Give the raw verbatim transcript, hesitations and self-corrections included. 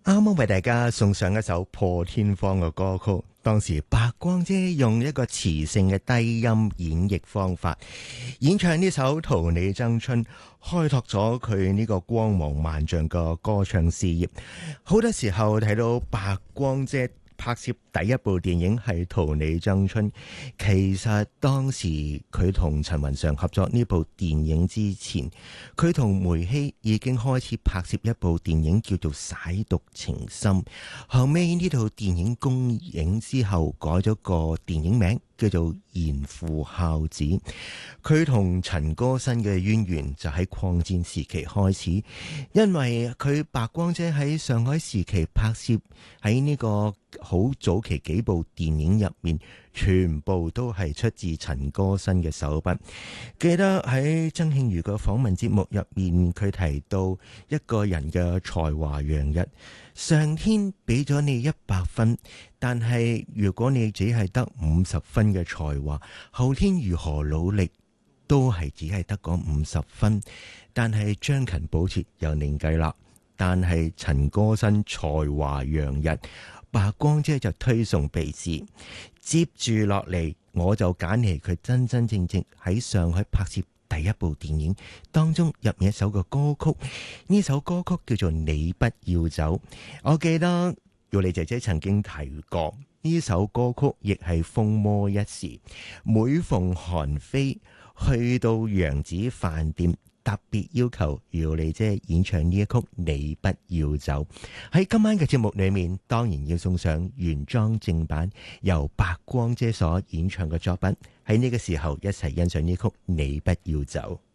啱啱為大家送上一首破天荒嘅歌曲，當時白光姐用一個磁性嘅低音演繹方法演唱呢首《圖你爭春》，開拓咗佢呢個光芒萬丈嘅歌唱事業。好多時候睇到白光姐拍攝第一部電影係《圖你爭春》，其實當時佢同陳雲裳合作呢部電影之前，佢同梅希已經開始拍攝一部電影叫做《舐犢情深》，後尾呢套電影公映之後改咗個電影名叫做《賢父孝子》。佢同陳歌辛嘅淵源就喺抗戰時期開始，因為佢白光姐喺上海時期拍攝喺呢個好早期幾部電影入面，全部都係出自陳歌辛嘅手筆。記得喺曾慶瑜嘅訪問節目入面，佢提到一個人嘅才華洋溢，上天俾咗你一百分，但係如果你只係得五十分嘅才華，後天如何努力都係只係得嗰五十分。但係將勤補拙又另計啦。但係陳歌辛才華洋溢，白光姐就推崇備至。接住落嚟，我就揀嚟佢真真正正喺上海拍攝第一部電影當中入面一首嘅歌曲，呢首歌曲叫做《你不要走》。我記得玉莉姐姐曾經提過，呢首歌曲亦係風魔一時，每逢韓非去到洋子飯店，特別要求姚莉姐演唱呢一曲《你不要走》。喺今晚嘅節目裏面，當然要送上原裝正版由白光姐所演唱嘅作品。喺呢個時候一齊欣賞呢曲《你不要走》。